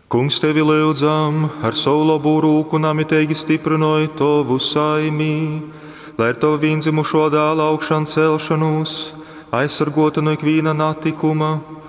Kungs, tevi lūdzam, ar savu labo rūku namitīgi stiprinoja tavu saimī, lai ar tavu vienzimušo dēla augšanu celšanos aizsargota no ikviena natikuma